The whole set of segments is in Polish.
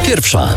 Pierwsza.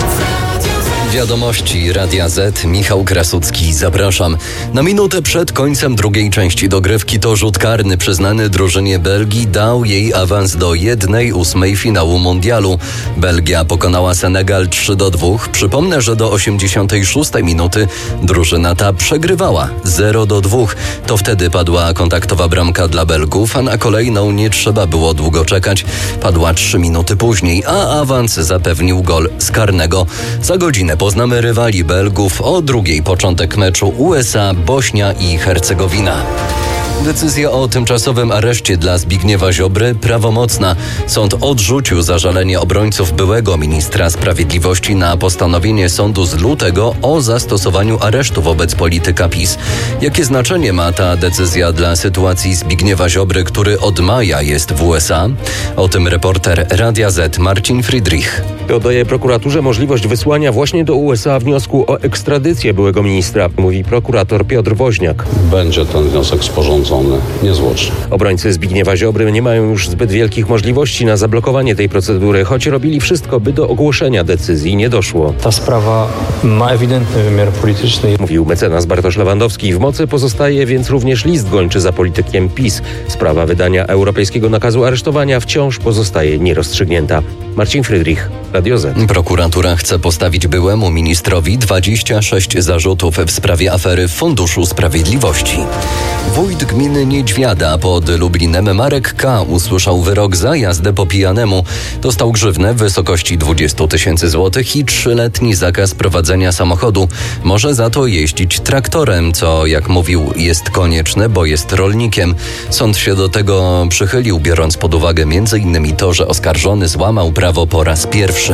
Wiadomości Radia Z, Michał Krasucki, zapraszam. Na minutę przed końcem drugiej części dogrywki to rzut karny przyznany drużynie Belgii dał jej awans do 1/8 finału mundialu. Belgia pokonała Senegal 3-2. Przypomnę, że do 86 minuty drużyna ta przegrywała 0-2. To wtedy padła kontaktowa bramka dla Belgów, a na kolejną nie trzeba było długo czekać. Padła 3 minuty później, a awans zapewnił gol z karnego. Za godzinę poznamy rywali Belgów, o drugiej początek meczu USA, Bośnia i Hercegowina. Decyzja o tymczasowym areszcie dla Zbigniewa Ziobry prawomocna. Sąd odrzucił zażalenie obrońców byłego ministra sprawiedliwości na postanowienie sądu z lutego o zastosowaniu aresztu wobec polityka PiS. Jakie znaczenie ma ta decyzja dla sytuacji Zbigniewa Ziobry, który od maja jest w USA? O tym reporter Radia Z Marcin Friedrich. To daje prokuraturze możliwość wysłania właśnie do USA wniosku o ekstradycję byłego ministra, mówi prokurator Piotr Woźniak. Będzie ten wniosek sporządzony niezwłocznie. Obrońcy Zbigniewa Ziobry nie mają już zbyt wielkich możliwości na zablokowanie tej procedury, choć robili wszystko, by do ogłoszenia decyzji nie doszło. Ta sprawa ma ewidentny wymiar polityczny. Mówił mecenas Bartosz Lewandowski. W mocy pozostaje więc również list gończy za politykiem PiS. Sprawa wydania europejskiego nakazu aresztowania wciąż pozostaje nierozstrzygnięta. Marcin Friedrich, Radio Z. Prokuratura chce postawić byłemu ministrowi 26 zarzutów w sprawie afery w Funduszu Sprawiedliwości. Wójt gminy Niedźwiada pod Lublinem Marek K. usłyszał wyrok za jazdę po pijanemu. Dostał grzywnę w wysokości 20 000 złotych i 3-letni zakaz prowadzenia samochodu. Może za to jeździć traktorem, co jak mówił jest konieczne, bo jest rolnikiem. Sąd się do tego przychylił, biorąc pod uwagę m.in. to, że oskarżony złamał prawo po raz pierwszy.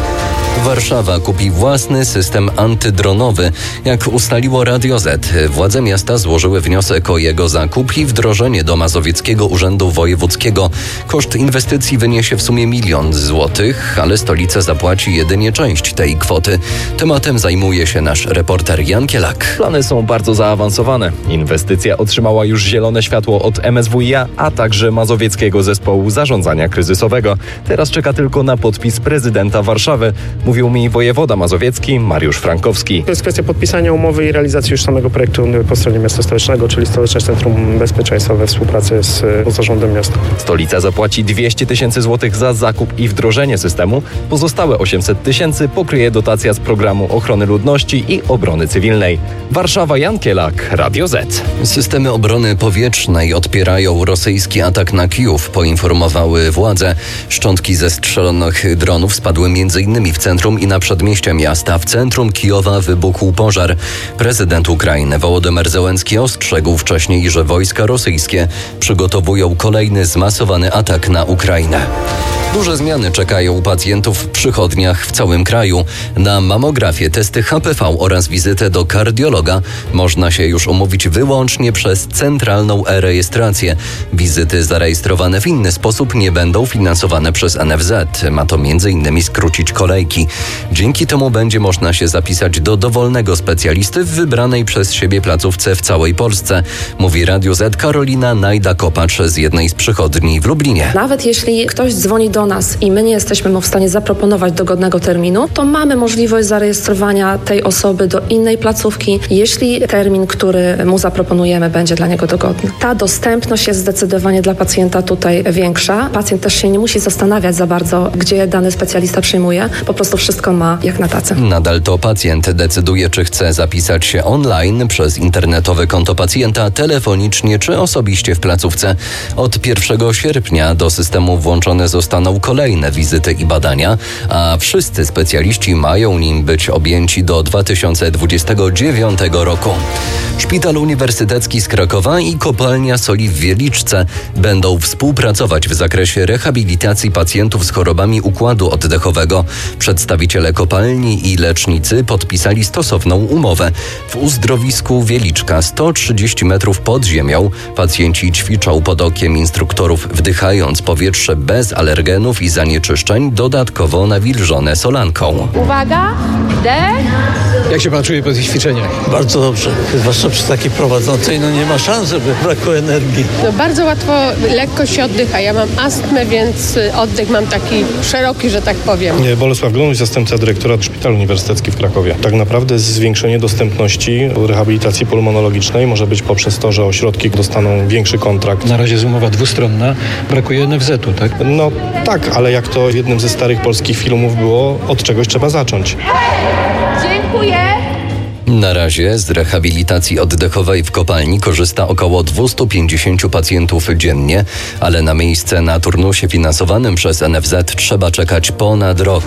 Warszawa kupi własny system antydronowy. Jak ustaliło Radio Z, władze miasta złożyły wniosek o jego zakup i wdrożenie do Mazowieckiego Urzędu Wojewódzkiego. Koszt inwestycji wyniesie w sumie 1 000 000 złotych, ale stolica zapłaci jedynie część tej kwoty. Tematem zajmuje się nasz reporter Jan Kielak. Plany są bardzo zaawansowane. Inwestycja otrzymała już zielone światło od MSWiA, a także Mazowieckiego Zespołu Zarządzania Kryzysowego. Teraz czeka tylko na podpis prezydenta Warszawy. Mówił mi wojewoda mazowiecki Mariusz Frankowski. To jest kwestia podpisania umowy i realizacji już samego projektu po stronie miasta stołecznego, czyli Stołeczne Centrum Bezpieczeństwa we współpracy z zarządem miasta. Stolica zapłaci 200 000 złotych za zakup i wdrożenie systemu. Pozostałe 800 000 pokryje dotacja z Programu Ochrony Ludności i Obrony Cywilnej. Warszawa, Jan Kielak, Radio Z. Systemy obrony powietrznej odpierają rosyjski atak na Kijów, poinformowały władze. Szczątki zestrzelonych dronów spadły m.in. w centrum i na przedmieście miasta. W centrum Kijowa wybuchł pożar. Prezydent Ukrainy Wołodymyr Zełenski ostrzegł wcześniej, że wojska rosyjskie przygotowują kolejny zmasowany atak na Ukrainę. Duże zmiany czekają pacjentów w przychodniach w całym kraju. Na mamografię, testy HPV oraz wizytę do kardiologa można się już umówić wyłącznie przez centralną e-rejestrację. Wizyty zarejestrowane w inny sposób nie będą finansowane przez NFZ. Ma to m.in. skrócić kolejki. Dzięki temu będzie można się zapisać do dowolnego specjalisty w wybranej przez siebie placówce w całej Polsce, mówi Radio Z Karolina Najda-Kopacz z jednej z przychodni w Lublinie. Nawet jeśli ktoś dzwoni do nas i my nie jesteśmy mu w stanie zaproponować dogodnego terminu, to mamy możliwość zarejestrowania tej osoby do innej placówki, jeśli termin, który mu zaproponujemy, będzie dla niego dogodny. Ta dostępność jest zdecydowanie dla pacjenta tutaj większa. Pacjent też się nie musi zastanawiać za bardzo, gdzie dany specjalista przyjmuje. Po prostu wszystko ma jak na tacy. Nadal to pacjent decyduje, czy chce zapisać się online przez internetowe konto pacjenta, telefonicznie czy osobiście w placówce. Od 1 sierpnia do systemu włączone zostaną kolejne wizyty i badania, a wszyscy specjaliści mają nim być objęci do 2029 roku. Szpital Uniwersytecki z Krakowa i Kopalnia Soli w Wieliczce będą współpracować w zakresie rehabilitacji pacjentów z chorobami układu oddechowego. Przedstawiciele kopalni i lecznicy podpisali stosowną umowę. W uzdrowisku Wieliczka, 130 metrów pod ziemią, pacjenci ćwiczą pod okiem instruktorów, wdychając powietrze bez alergenów alergenów i zanieczyszczeń, dodatkowo nawilżone solanką. Uwaga, Jak się pan czuje po tych ćwiczeniach? Bardzo dobrze. Zwłaszcza przy takiej prowadzącej, nie ma szans, żeby brakło energii. bardzo łatwo, lekko się oddycha. Ja mam astmę, więc oddech mam taki szeroki, że tak powiem. Bolesław Glunuś, zastępca dyrektora Szpital Uniwersytecki w Krakowie. Tak naprawdę zwiększenie dostępności rehabilitacji pulmonologicznej może być poprzez to, że ośrodki dostaną większy kontrakt. Na razie jest umowa dwustronna, brakuje NFZ-u, tak? No tak, ale jak to w jednym ze starych polskich filmów było, od czegoś trzeba zacząć. Dziękuję. Na razie z rehabilitacji oddechowej w kopalni korzysta około 250 pacjentów dziennie, ale na miejsce na turnusie finansowanym przez NFZ trzeba czekać ponad rok.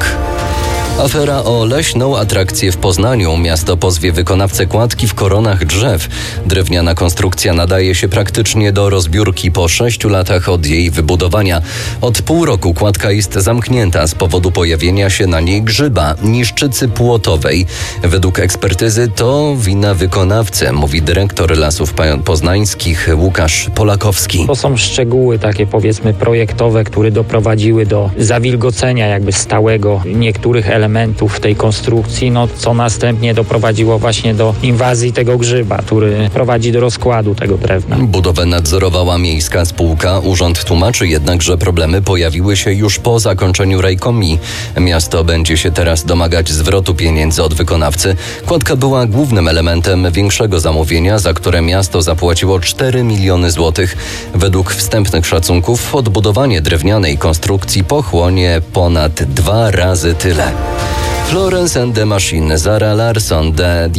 Afera o leśną atrakcję w Poznaniu. Miasto pozwie wykonawcę kładki w koronach drzew. Drewniana konstrukcja nadaje się praktycznie do rozbiórki po 6 latach od jej wybudowania. Od pół roku kładka jest zamknięta z powodu pojawienia się na niej grzyba, niszczycy płotowej. Według ekspertyzy to wina wykonawcy, mówi dyrektor Lasów Poznańskich Łukasz Polakowski. To są szczegóły takie, powiedzmy, projektowe, które doprowadziły do zawilgocenia jakby stałego niektórych elementów tej konstrukcji, co następnie doprowadziło właśnie do inwazji tego grzyba, który prowadzi do rozkładu tego drewna. Budowę nadzorowała miejska spółka. Urząd tłumaczy jednak, że problemy pojawiły się już po zakończeniu rajkomi. Miasto będzie się teraz domagać zwrotu pieniędzy od wykonawcy. Kładka była głównym elementem większego zamówienia, za które miasto zapłaciło 4 miliony złotych. Według wstępnych szacunków odbudowanie drewnianej konstrukcji pochłonie ponad 2 razy tyle. Florence and the Machine, Zara Larsson, The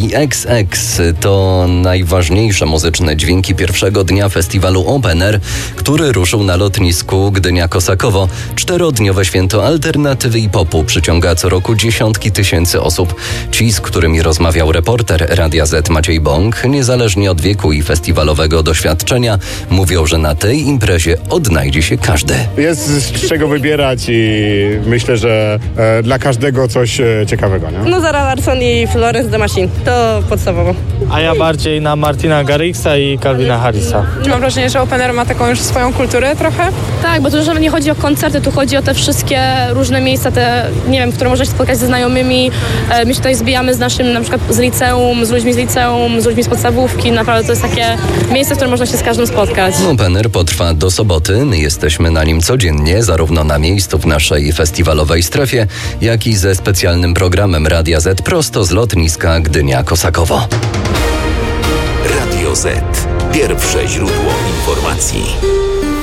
XX to najważniejsze muzyczne dźwięki pierwszego dnia festiwalu Open Air, który ruszył na lotnisku Gdynia-Kosakowo. 4-dniowe święto alternatywy i popu przyciąga co roku dziesiątki tysięcy osób. Ci, z którymi rozmawiał reporter Radia Z Maciej Bąk, niezależnie od wieku i festiwalowego doświadczenia, mówią, że na tej imprezie odnajdzie się każdy. Jest z czego wybierać i myślę, że dla każdego coś ciekawego, nie? Zara Larsson i Florence and the Machine. To podstawowo. A ja bardziej na Martina Garrixa i Calvina Harrisa. Mam wrażenie, że Open Air ma taką już swoją kulturę trochę. Tak, bo tu już nawet nie chodzi o koncerty, tu chodzi o te wszystkie różne miejsca, w które można się spotkać ze znajomymi. My się tutaj zbijamy z naszym, na przykład z liceum, z ludźmi z liceum, z ludźmi z podstawówki. Naprawdę to jest takie miejsce, w którym można się z każdym spotkać. Open Air potrwa do soboty. Jesteśmy na nim codziennie, zarówno na miejscu w naszej festiwalowej strefie, jak i ze specjalnym programem Radia Z prosto z lotniska Gdynia-Kosakowo. Radio Z. Pierwsze źródło informacji.